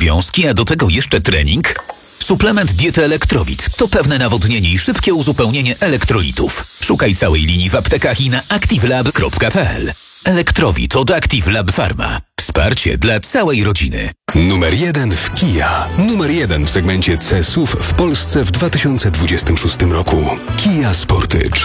obowiązki, a do tego jeszcze trening? Suplement diety Elektrowit to pewne nawodnienie i szybkie uzupełnienie elektrolitów. Szukaj całej linii w aptekach i na activelab.pl. Elektrowit od Active Lab Pharma. Wsparcie dla całej rodziny. Numer 1 w Kia. Numer 1 w segmencie C SUV w Polsce w 2026 roku. Kia Sportage.